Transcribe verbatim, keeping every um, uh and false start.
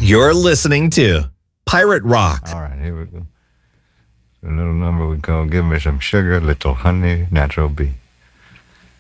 You're listening to Pirate Rock. All right, here we go. A little number we call Give Me Some Sugar, Little Honey, Natural Bee.